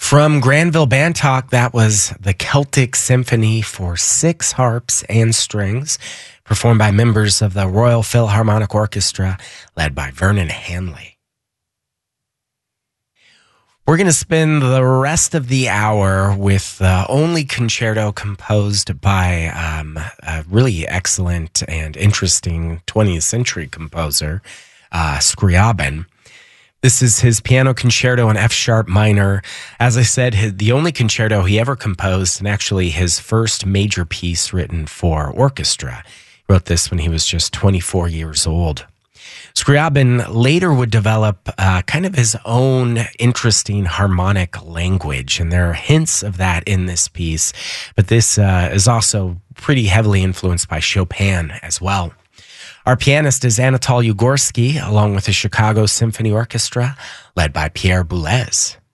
From Granville Band Talk, that was the Celtic Symphony for 6 harps and strings, performed by members of the Royal Philharmonic Orchestra, led by Vernon Hanley. We're going to spend the rest of the hour with the only concerto composed by a really excellent and interesting 20th century composer, Scriabin. This is his piano concerto in F-sharp minor. As I said, the only concerto he ever composed, and actually his first major piece written for orchestra. He wrote this when he was just 24 years old. Scriabin later would develop kind of his own interesting harmonic language, and there are hints of that in this piece, but this is also pretty heavily influenced by Chopin as well. Our pianist is Anatol Ugorsky, along with the Chicago Symphony Orchestra, led by Pierre Boulez.